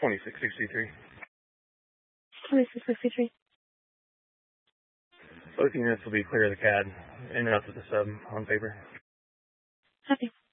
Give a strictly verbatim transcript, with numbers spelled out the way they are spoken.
twenty-six sixty-three. twenty-six sixty-three. Both units will be clear of the C A D, in and out to the sub on paper. Happy.